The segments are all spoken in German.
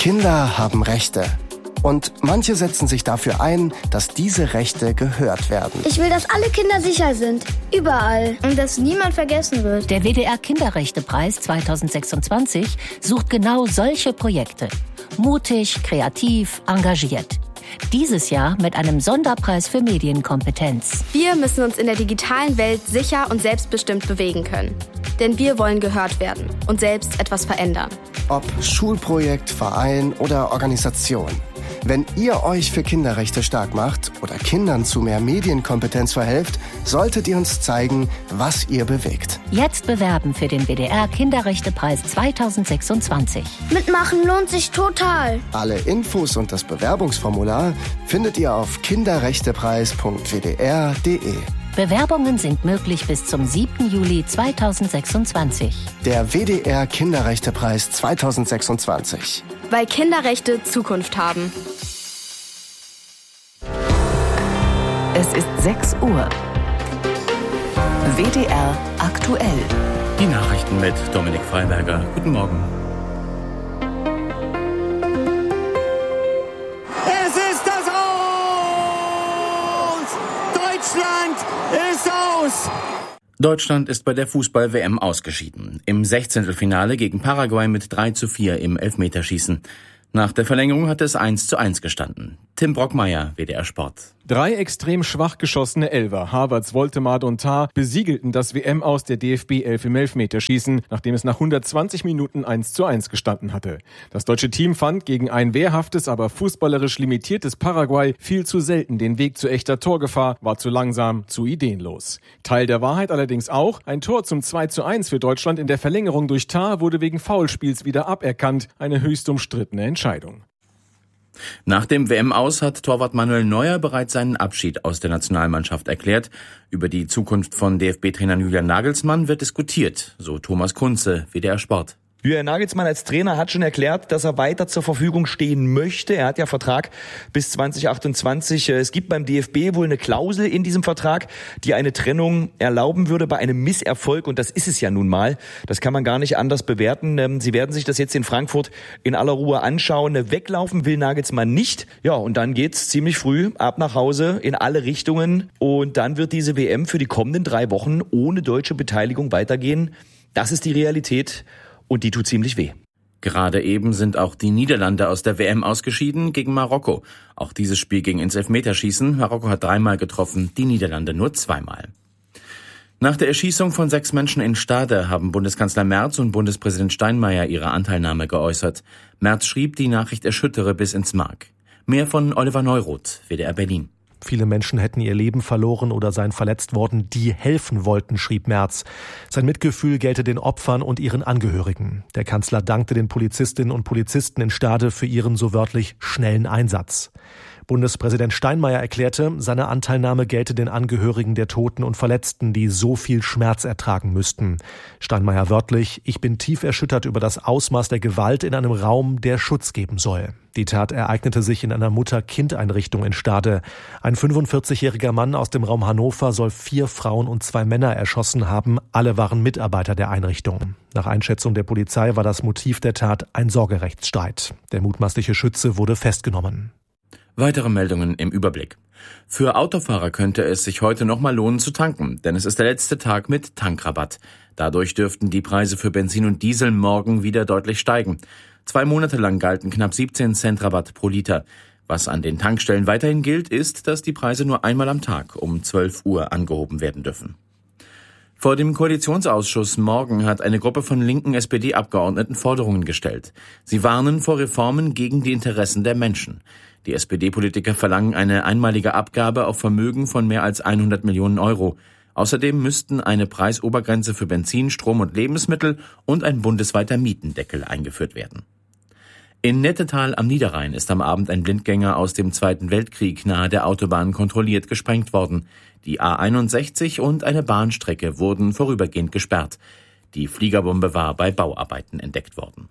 Kinder haben Rechte. Und manche setzen sich dafür ein, dass diese Rechte gehört werden. Ich will, dass alle Kinder sicher sind. Überall. Und dass niemand vergessen wird. Der WDR Kinderrechtepreis 2026 sucht genau solche Projekte. Mutig, kreativ, engagiert. Dieses Jahr mit einem Sonderpreis für Medienkompetenz. Wir müssen uns in der digitalen Welt sicher und selbstbestimmt bewegen können. Denn wir wollen gehört werden und selbst etwas verändern. Ob Schulprojekt, Verein oder Organisation. Wenn ihr euch für Kinderrechte stark macht oder Kindern zu mehr Medienkompetenz verhelft, solltet ihr uns zeigen, was ihr bewegt. Jetzt bewerben für den WDR Kinderrechtepreis 2026. Mitmachen lohnt sich total. Alle Infos und das Bewerbungsformular findet ihr auf kinderrechtepreis.wdr.de. Bewerbungen sind möglich bis zum 7. Juli 2026. Der WDR Kinderrechtepreis 2026. Weil Kinderrechte Zukunft haben. Es ist 6 Uhr. WDR aktuell. Die Nachrichten mit Dominik Freiberger. Guten Morgen. Es ist das Aus! Deutschland ist aus! Deutschland ist bei der Fußball-WM ausgeschieden. Im 16. gegen Paraguay mit 3:4 im Elfmeterschießen. Nach der Verlängerung hat es 1:1 gestanden. Tim Brockmeier, WDR Sport. 3 extrem schwach geschossene Elfer, Havertz, Woltemade und Tah, besiegelten das WM-Aus der DFB 11 im Elfmeterschießen, nachdem es nach 120 Minuten 1:1 gestanden hatte. Das deutsche Team fand gegen ein wehrhaftes, aber fußballerisch limitiertes Paraguay viel zu selten den Weg zu echter Torgefahr, war zu langsam, zu ideenlos. Teil der Wahrheit allerdings auch, ein Tor zum 2:1 für Deutschland in der Verlängerung durch Tah wurde wegen Foulspiels wieder aberkannt, eine höchst umstrittene Entscheidung. Nach dem WM-Aus hat Torwart Manuel Neuer bereits seinen Abschied aus der Nationalmannschaft erklärt. Über die Zukunft von DFB-Trainer Julian Nagelsmann wird diskutiert, so Thomas Kunze, WDR Sport. Julian Nagelsmann als Trainer hat schon erklärt, dass er weiter zur Verfügung stehen möchte. Er hat ja Vertrag bis 2028. Es gibt beim DFB wohl eine Klausel in diesem Vertrag, die eine Trennung erlauben würde bei einem Misserfolg. Und das ist es ja nun mal. Das kann man gar nicht anders bewerten. Sie werden sich das jetzt in Frankfurt in aller Ruhe anschauen. Weglaufen will Nagelsmann nicht. Ja, und dann geht's ziemlich früh ab nach Hause in alle Richtungen. Und dann wird diese WM für die kommenden 3 Wochen ohne deutsche Beteiligung weitergehen. Das ist die Realität. Und die tut ziemlich weh. Gerade eben sind auch die Niederlande aus der WM ausgeschieden gegen Marokko. Auch dieses Spiel ging ins Elfmeterschießen. Marokko hat 3-mal getroffen, die Niederlande nur 2-mal. Nach der Erschießung von 6 Menschen in Stade haben Bundeskanzler Merz und Bundespräsident Steinmeier ihre Anteilnahme geäußert. Merz schrieb, die Nachricht erschüttere bis ins Mark. Mehr von Oliver Neuroth, WDR Berlin. Viele Menschen hätten ihr Leben verloren oder seien verletzt worden, die helfen wollten, schrieb Merz. Sein Mitgefühl gelte den Opfern und ihren Angehörigen. Der Kanzler dankte den Polizistinnen und Polizisten in Stade für ihren so wörtlich schnellen Einsatz. Bundespräsident Steinmeier erklärte, seine Anteilnahme gelte den Angehörigen der Toten und Verletzten, die so viel Schmerz ertragen müssten. Steinmeier wörtlich: Ich bin tief erschüttert über das Ausmaß der Gewalt in einem Raum, der Schutz geben soll. Die Tat ereignete sich in einer Mutter-Kind-Einrichtung in Stade. Ein 45-jähriger Mann aus dem Raum Hannover soll 4 Frauen und 2 Männer erschossen haben. Alle waren Mitarbeiter der Einrichtung. Nach Einschätzung der Polizei war das Motiv der Tat ein Sorgerechtsstreit. Der mutmaßliche Schütze wurde festgenommen. Weitere Meldungen im Überblick. Für Autofahrer könnte es sich heute nochmal lohnen zu tanken, denn es ist der letzte Tag mit Tankrabatt. Dadurch dürften die Preise für Benzin und Diesel morgen wieder deutlich steigen. 2 Monate lang galten knapp 17 Cent Rabatt pro Liter. Was an den Tankstellen weiterhin gilt, ist, dass die Preise nur einmal am Tag um 12 Uhr angehoben werden dürfen. Vor dem Koalitionsausschuss morgen hat eine Gruppe von linken SPD-Abgeordneten Forderungen gestellt. Sie warnen vor Reformen gegen die Interessen der Menschen. Die SPD-Politiker verlangen eine einmalige Abgabe auf Vermögen von mehr als 100 Millionen Euro. Außerdem müssten eine Preisobergrenze für Benzin, Strom und Lebensmittel und ein bundesweiter Mietendeckel eingeführt werden. In Nettetal am Niederrhein ist am Abend ein Blindgänger aus dem Zweiten Weltkrieg nahe der Autobahn kontrolliert gesprengt worden. Die A61 und eine Bahnstrecke wurden vorübergehend gesperrt. Die Fliegerbombe war bei Bauarbeiten entdeckt worden.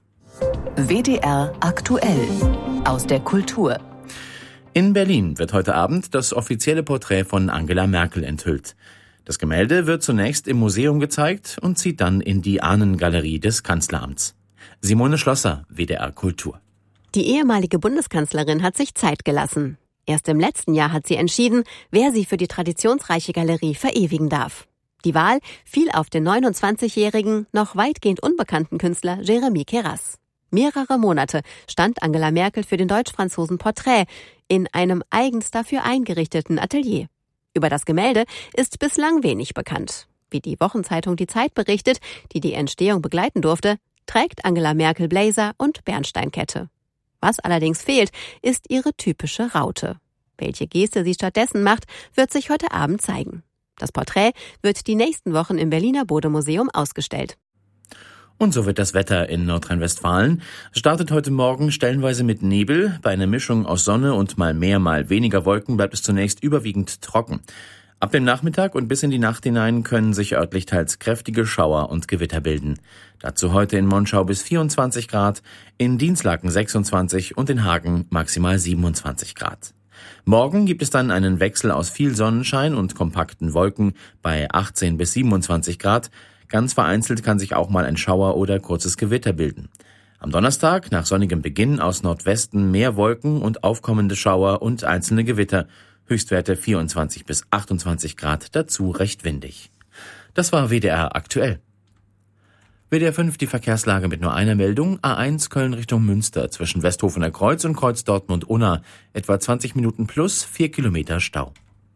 WDR aktuell aus der Kultur. In Berlin wird heute Abend das offizielle Porträt von Angela Merkel enthüllt. Das Gemälde wird zunächst im Museum gezeigt und zieht dann in die Ahnengalerie des Kanzleramts. Simone Schlosser, WDR Kultur. Die ehemalige Bundeskanzlerin hat sich Zeit gelassen. Erst im letzten Jahr hat sie entschieden, wer sie für die traditionsreiche Galerie verewigen darf. Die Wahl fiel auf den 29-jährigen, noch weitgehend unbekannten Künstler Jérémy Queyras. Mehrere Monate stand Angela Merkel für den Deutsch-Franzosen Porträt in einem eigens dafür eingerichteten Atelier. Über das Gemälde ist bislang wenig bekannt. Wie die Wochenzeitung Die Zeit berichtet, die die Entstehung begleiten durfte, trägt Angela Merkel Blazer und Bernsteinkette. Was allerdings fehlt, ist ihre typische Raute. Welche Geste sie stattdessen macht, wird sich heute Abend zeigen. Das Porträt wird die nächsten Wochen im Berliner Bode-Museum ausgestellt. Und so wird das Wetter in Nordrhein-Westfalen. Startet heute Morgen stellenweise mit Nebel. Bei einer Mischung aus Sonne und mal mehr, mal weniger Wolken bleibt es zunächst überwiegend trocken. Ab dem Nachmittag und bis in die Nacht hinein können sich örtlich teils kräftige Schauer und Gewitter bilden. Dazu heute in Monschau bis 24 Grad, in Dinslaken 26 und in Hagen maximal 27 Grad. Morgen gibt es dann einen Wechsel aus viel Sonnenschein und kompakten Wolken bei 18 bis 27 Grad. Ganz vereinzelt kann sich auch mal ein Schauer oder kurzes Gewitter bilden. Am Donnerstag nach sonnigem Beginn aus Nordwesten mehr Wolken und aufkommende Schauer und einzelne Gewitter. Höchstwerte 24 bis 28 Grad, dazu recht windig. Das war WDR aktuell. WDR 5 die Verkehrslage mit nur einer Meldung. A1 Köln Richtung Münster zwischen Westhofener Kreuz und Kreuz Dortmund-Unna. Etwa 20 Minuten plus 4 Kilometer Stau.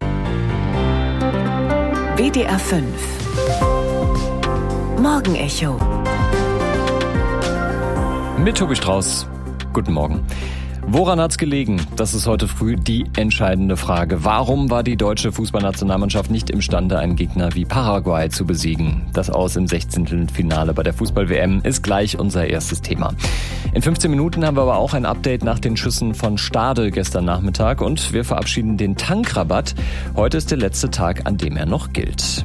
WDR 5 Morgenecho mit Tobi Strauß. Guten Morgen. Woran hat's gelegen? Das ist heute früh die entscheidende Frage. Warum war die deutsche Fußballnationalmannschaft nicht imstande, einen Gegner wie Paraguay zu besiegen? Das Aus im 16. Finale bei der Fußball-WM ist gleich unser erstes Thema. In 15 Minuten haben wir aber auch ein Update nach den Schüssen von Stade gestern Nachmittag und wir verabschieden den Tankrabatt. Heute ist der letzte Tag, an dem er noch gilt.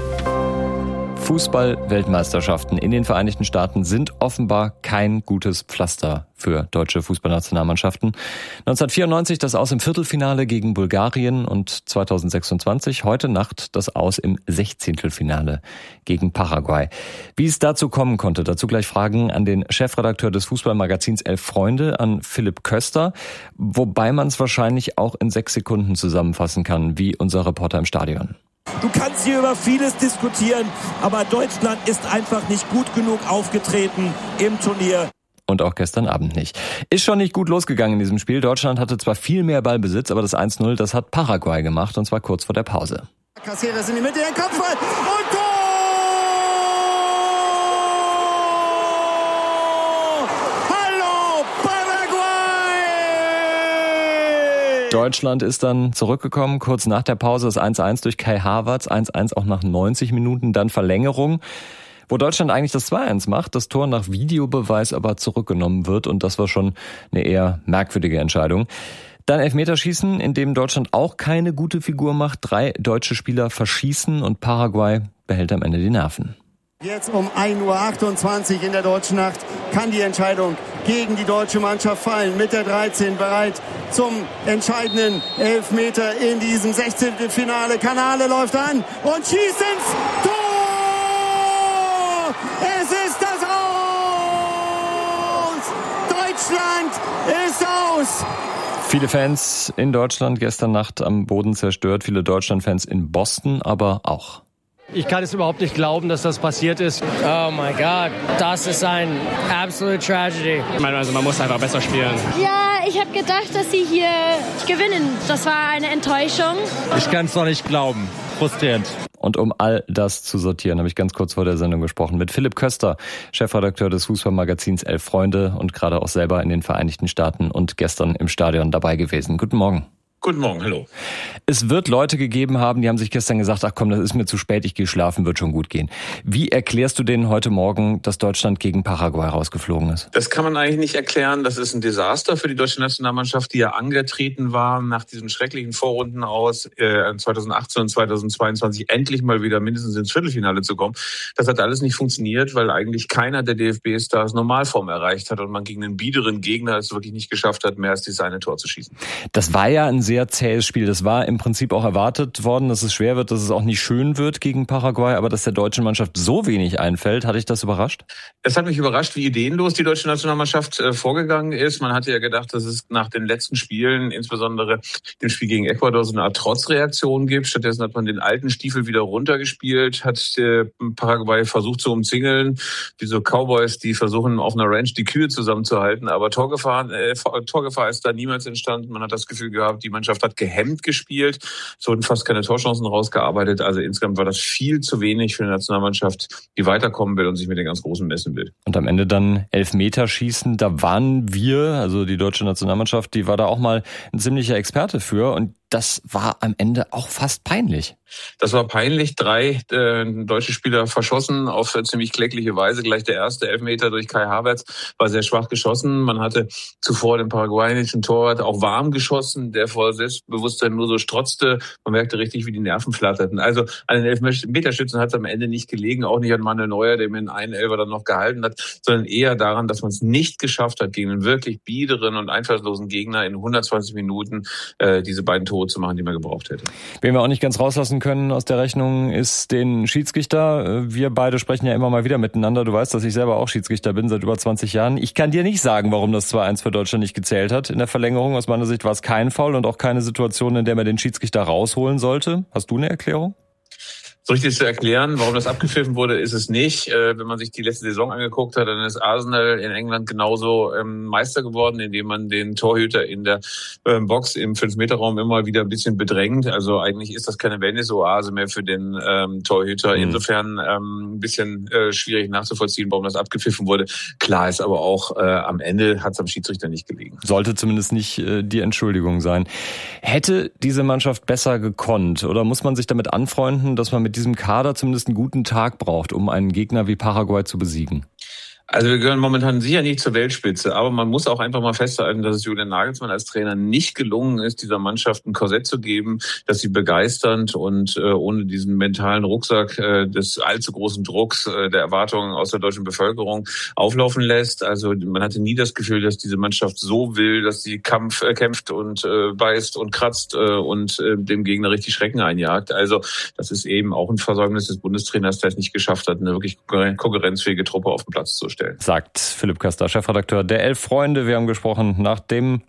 Fußball-Weltmeisterschaften in den Vereinigten Staaten sind offenbar kein gutes Pflaster für deutsche Fußballnationalmannschaften. 1994 das Aus im Viertelfinale gegen Bulgarien und 2026 heute Nacht das Aus im 16. Finale gegen Paraguay. Wie es dazu kommen konnte, dazu gleich Fragen an den Chefredakteur des Fußballmagazins Elf Freunde, an Philipp Köster, wobei man es wahrscheinlich auch in 6 Sekunden zusammenfassen kann, wie unser Reporter im Stadion. Du kannst hier über vieles diskutieren, aber Deutschland ist einfach nicht gut genug aufgetreten im Turnier. Und auch gestern Abend nicht. Ist schon nicht gut losgegangen in diesem Spiel. Deutschland hatte zwar viel mehr Ballbesitz, aber das 1-0, das hat Paraguay gemacht, und zwar kurz vor der Pause. Caceres in die Mitte, den Kopfball und Tor! Hallo, Paraguay! Deutschland ist dann zurückgekommen, kurz nach der Pause das 1-1 durch Kai Havertz, 1-1 auch nach 90 Minuten, dann Verlängerung, wo Deutschland eigentlich das 2-1 macht, das Tor nach Videobeweis aber zurückgenommen wird, und das war schon eine eher merkwürdige Entscheidung. Dann Elfmeterschießen, in dem Deutschland auch keine gute Figur macht, 3 deutsche Spieler verschießen und Paraguay behält am Ende die Nerven. Jetzt um 1:28 Uhr in der deutschen Nacht kann die Entscheidung gegen die deutsche Mannschaft fallen. Mit der 13 bereit zum entscheidenden Elfmeter in diesem 16. Finale. Kanale läuft an und schießt ins Tor! Es ist das Aus! Deutschland ist aus! Viele Fans in Deutschland gestern Nacht am Boden zerstört, viele Deutschland-Fans in Boston aber auch. Ich kann es überhaupt nicht glauben, dass das passiert ist. Oh my God, das ist ein absolute Tragedy. Also man muss einfach besser spielen. Ja, ich habe gedacht, dass sie hier gewinnen. Das war eine Enttäuschung. Ich kann es noch nicht glauben. Frustrierend. Und um all das zu sortieren, habe ich ganz kurz vor der Sendung gesprochen mit Philipp Köster, Chefredakteur des Fußballmagazins Elf Freunde und gerade auch selber in den Vereinigten Staaten und gestern im Stadion dabei gewesen. Guten Morgen. Guten Morgen, hallo. Es wird Leute gegeben haben, die haben sich gestern gesagt, ach komm, das ist mir zu spät, ich gehe schlafen, wird schon gut gehen. Wie erklärst du denen heute Morgen, dass Deutschland gegen Paraguay rausgeflogen ist? Das kann man eigentlich nicht erklären. Das ist ein Desaster für die deutsche Nationalmannschaft, die ja angetreten war nach diesen schrecklichen Vorrunden aus 2018 und 2022 endlich mal wieder mindestens ins Viertelfinale zu kommen. Das hat alles nicht funktioniert, weil eigentlich keiner der DFB-Stars Normalform erreicht hat und man gegen einen biederen Gegner es wirklich nicht geschafft hat, mehr als dieses eine Tor zu schießen. Das war ja ein sehr sehr zähes Spiel. Das war im Prinzip auch erwartet worden, dass es schwer wird, dass es auch nicht schön wird gegen Paraguay, aber dass der deutschen Mannschaft so wenig einfällt, hat dich das überrascht? Es hat mich überrascht, wie ideenlos die deutsche Nationalmannschaft vorgegangen ist. Man hatte ja gedacht, dass es nach den letzten Spielen, insbesondere dem Spiel gegen Ecuador, so eine Art Trotzreaktion gibt. Stattdessen hat man den alten Stiefel wieder runtergespielt, hat Paraguay versucht zu umzingeln, wie so Cowboys, die versuchen auf einer Ranch die Kühe zusammenzuhalten. Aber Torgefahr ist da niemals entstanden. Man hat das Gefühl gehabt, die Mannschaft hat gehemmt gespielt. Es wurden fast keine Torchancen rausgearbeitet. Also insgesamt war das viel zu wenig für eine Nationalmannschaft, die weiterkommen will und sich mit den ganz Großen messen will. Und am Ende dann Elfmeterschießen. Da waren wir, also die deutsche Nationalmannschaft, die war da auch mal ein ziemlicher Experte für. Und das war am Ende auch fast peinlich. Das war peinlich. 3 deutsche Spieler verschossen auf ziemlich klägliche Weise. Gleich der erste Elfmeter durch Kai Havertz war sehr schwach geschossen. Man hatte zuvor den paraguayischen Torwart auch warm geschossen, der vor Selbstbewusstsein nur so strotzte. Man merkte richtig, wie die Nerven flatterten. Also an den Elfmeterschützen hat es am Ende nicht gelegen, auch nicht an Manuel Neuer, der mir einen Elfer dann noch gehalten hat, sondern eher daran, dass man es nicht geschafft hat, gegen einen wirklich biederen und einfallslosen Gegner in 120 Minuten diese beiden Tore zu machen, die man gebraucht hätte. Wen wir auch nicht ganz rauslassen können aus der Rechnung, ist den Schiedsrichter. Wir beide sprechen ja immer mal wieder miteinander. Du weißt, dass ich selber auch Schiedsrichter bin, seit über 20 Jahren. Ich kann dir nicht sagen, warum das 2-1 für Deutschland nicht gezählt hat. In der Verlängerung, aus meiner Sicht, war es kein Foul und auch keine Situation, in der man den Schiedsrichter rausholen sollte. Hast du eine Erklärung? So richtig zu erklären, warum das abgepfiffen wurde, ist es nicht. Wenn man sich die letzte Saison angeguckt hat, dann ist Arsenal in England genauso Meister geworden, indem man den Torhüter in der Box im 5-Meter-Raum immer wieder ein bisschen bedrängt. Also eigentlich ist das keine Wellness-Oase mehr für den Torhüter. Insofern ein bisschen schwierig nachzuvollziehen, warum das abgepfiffen wurde. Klar ist aber auch, am Ende hat es am Schiedsrichter nicht gelegen. Sollte zumindest nicht die Entschuldigung sein. Hätte diese Mannschaft besser gekonnt oder muss man sich damit anfreunden, dass man mit diesem Kader zumindest einen guten Tag braucht, um einen Gegner wie Paraguay zu besiegen? Also wir gehören momentan sicher nicht zur Weltspitze, aber man muss auch einfach mal festhalten, dass es Julian Nagelsmann als Trainer nicht gelungen ist, dieser Mannschaft ein Korsett zu geben, dass sie begeisternd und ohne diesen mentalen Rucksack des allzu großen Drucks der Erwartungen aus der deutschen Bevölkerung auflaufen lässt. Also man hatte nie das Gefühl, dass diese Mannschaft so will, dass sie kämpft und beißt und kratzt und dem Gegner richtig Schrecken einjagt. Also das ist eben auch ein Versäumnis des Bundestrainers, der es nicht geschafft hat, eine wirklich konkurrenzfähige Truppe auf den Platz zu stellen. Sagt Philipp Köster, Chefredakteur der 11 Freunde. Wir haben gesprochen nach dem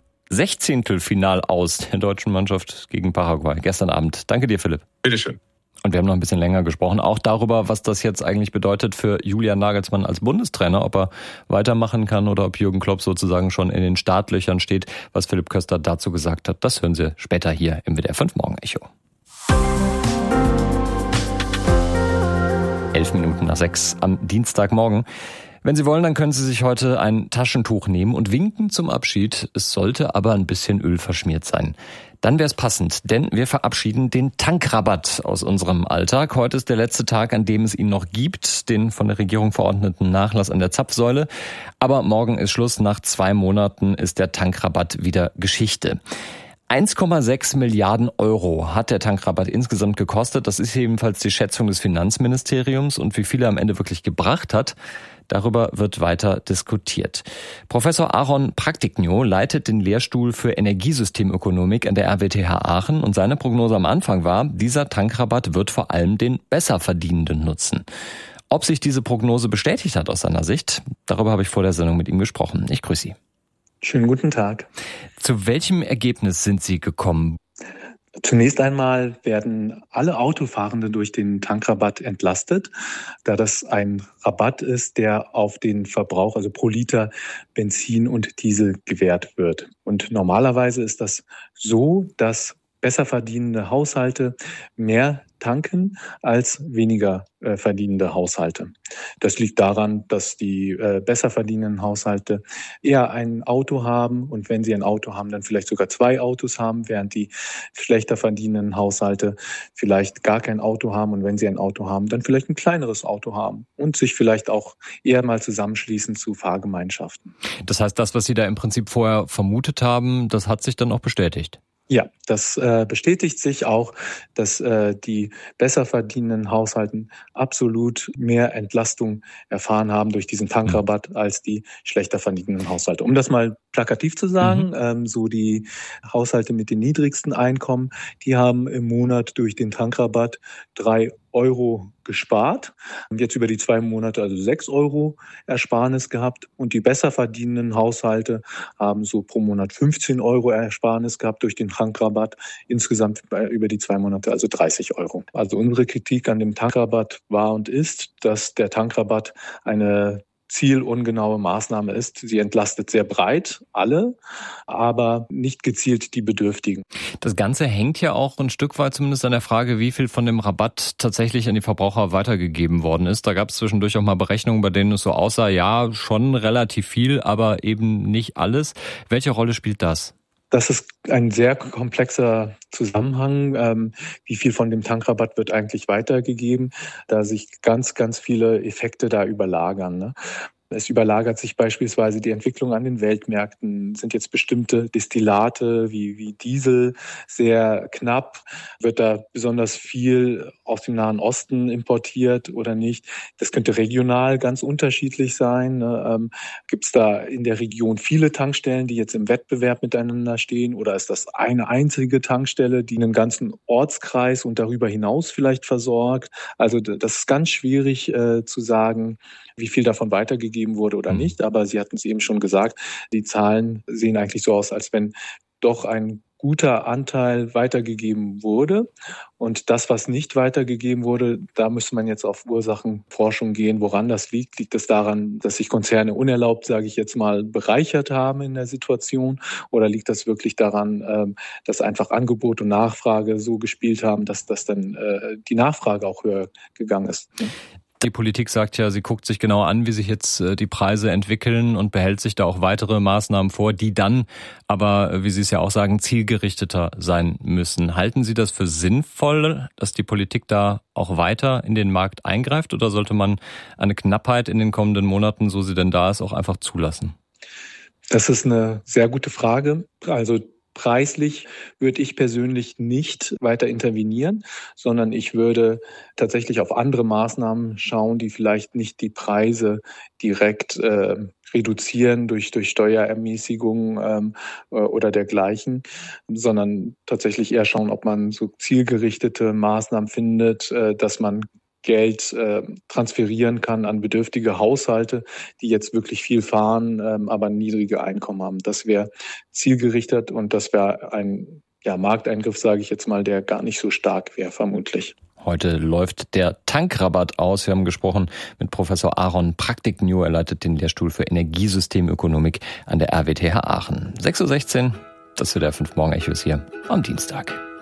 16. aus der deutschen Mannschaft gegen Paraguay gestern Abend. Danke dir, Philipp. Bitteschön. Und wir haben noch ein bisschen länger gesprochen, auch darüber, was das jetzt eigentlich bedeutet für Julian Nagelsmann als Bundestrainer, ob er weitermachen kann oder ob Jürgen Klopp sozusagen schon in den Startlöchern steht. Was Philipp Köster dazu gesagt hat, das hören Sie später hier im WDR 5 Morgen Echo. 5:11 am Dienstagmorgen. Wenn Sie wollen, dann können Sie sich heute ein Taschentuch nehmen und winken zum Abschied. Es sollte aber ein bisschen Öl verschmiert sein. Dann wäre es passend, denn wir verabschieden den Tankrabatt aus unserem Alltag. Heute ist der letzte Tag, an dem es ihn noch gibt, den von der Regierung verordneten Nachlass an der Zapfsäule. Aber morgen ist Schluss. Nach 2 Monaten ist der Tankrabatt wieder Geschichte. 1,6 Milliarden Euro hat der Tankrabatt insgesamt gekostet. Das ist jedenfalls die Schätzung des Finanzministeriums. Und wie viel er am Ende wirklich gebracht hat, darüber wird weiter diskutiert. Professor Aaron Praktiknio leitet den Lehrstuhl für Energiesystemökonomik an der RWTH Aachen. Und seine Prognose am Anfang war, dieser Tankrabatt wird vor allem den Besserverdienenden nutzen. Ob sich diese Prognose bestätigt hat aus seiner Sicht, darüber habe ich vor der Sendung mit ihm gesprochen. Ich grüße Sie. Schönen guten Tag. Zu welchem Ergebnis sind Sie gekommen? Zunächst einmal werden alle Autofahrende durch den Tankrabatt entlastet, da das ein Rabatt ist, der auf den Verbrauch, also pro Liter Benzin und Diesel gewährt wird. Und normalerweise ist das so, dass besser verdienende Haushalte mehr tanken als weniger verdienende Haushalte. Das liegt daran, dass die besser verdienenden Haushalte eher ein Auto haben und wenn sie ein Auto haben, dann vielleicht sogar 2 Autos haben, während die schlechter verdienenden Haushalte vielleicht gar kein Auto haben und wenn sie ein Auto haben, dann vielleicht ein kleineres Auto haben und sich vielleicht auch eher mal zusammenschließen zu Fahrgemeinschaften. Das heißt, das, was Sie da im Prinzip vorher vermutet haben, das hat sich dann auch bestätigt? Ja, das bestätigt sich auch, dass die besser verdienenden Haushalten absolut mehr Entlastung erfahren haben durch diesen Tankrabatt als die schlechter verdienenden Haushalte. Um das mal plakativ zu sagen, so die Haushalte mit den niedrigsten Einkommen, die haben im Monat durch den Tankrabatt 3 Euro gespart. Jetzt über die 2 Monate also 6 Euro Ersparnis gehabt. Und die besser verdienenden Haushalte haben so pro Monat 15 Euro Ersparnis gehabt durch den Tankrabatt. Insgesamt über die 2 Monate also 30 Euro. Also unsere Kritik an dem Tankrabatt war und ist, dass der Tankrabatt eine zielungenaue Maßnahme ist. Sie entlastet sehr breit alle, aber nicht gezielt die Bedürftigen. Das Ganze hängt ja auch ein Stück weit zumindest an der Frage, wie viel von dem Rabatt tatsächlich an die Verbraucher weitergegeben worden ist. Da gab es zwischendurch auch mal Berechnungen, bei denen es so aussah, ja, schon relativ viel, aber eben nicht alles. Welche Rolle spielt das? Das ist ein sehr komplexer Zusammenhang. Wie viel von dem Tankrabatt wird eigentlich weitergegeben, da sich ganz, ganz viele Effekte da überlagern, ne? Es überlagert sich beispielsweise die Entwicklung an den Weltmärkten. Sind jetzt bestimmte Destillate wie Diesel sehr knapp? Wird da besonders viel aus dem Nahen Osten importiert oder nicht? Das könnte regional ganz unterschiedlich sein. Gibt es da in der Region viele Tankstellen, die jetzt im Wettbewerb miteinander stehen? Oder ist das eine einzige Tankstelle, die einen ganzen Ortskreis und darüber hinaus vielleicht versorgt? Also das ist ganz schwierig zu sagen, wie viel davon weitergegeben wurde oder nicht. Aber Sie hatten es eben schon gesagt, die Zahlen sehen eigentlich so aus, als wenn doch ein guter Anteil weitergegeben wurde. Und das, was nicht weitergegeben wurde, da müsste man jetzt auf Ursachenforschung gehen, woran das liegt. Liegt es daran, dass sich Konzerne unerlaubt, sage ich jetzt mal, bereichert haben in der Situation? Oder liegt das wirklich daran, dass einfach Angebot und Nachfrage so gespielt haben, dass dann die Nachfrage auch höher gegangen ist? Die Politik sagt ja, sie guckt sich genau an, wie sich jetzt die Preise entwickeln und behält sich da auch weitere Maßnahmen vor, die dann aber, wie Sie es ja auch sagen, zielgerichteter sein müssen. Halten Sie das für sinnvoll, dass die Politik da auch weiter in den Markt eingreift, oder sollte man eine Knappheit in den kommenden Monaten, so sie denn da ist, auch einfach zulassen? Das ist eine sehr gute Frage. Also preislich würde ich persönlich nicht weiter intervenieren, sondern ich würde tatsächlich auf andere Maßnahmen schauen, die vielleicht nicht die Preise direkt reduzieren durch Steuerermäßigungen oder dergleichen, sondern tatsächlich eher schauen, ob man so zielgerichtete Maßnahmen findet, dass man Geld transferieren kann an bedürftige Haushalte, die jetzt wirklich viel fahren, aber niedrige Einkommen haben. Das wäre zielgerichtet und das wäre ein Markteingriff, sage ich jetzt mal, der gar nicht so stark wäre, vermutlich. Heute läuft der Tankrabatt aus. Wir haben gesprochen mit Professor Aaron Praktikniu. Er leitet den Lehrstuhl für Energiesystemökonomik an der RWTH Aachen. 6:16 Uhr, das wird der 5 Morgen Echos hier am Dienstag.